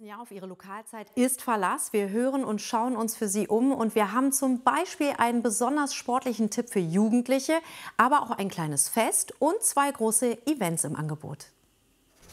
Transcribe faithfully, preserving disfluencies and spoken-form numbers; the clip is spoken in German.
Ja, auf Ihre Lokalzeit ist Verlass. Wir hören und schauen uns für Sie um und wir haben zum Beispiel einen besonders sportlichen Tipp für Jugendliche, aber auch ein kleines Fest und zwei große Events im Angebot.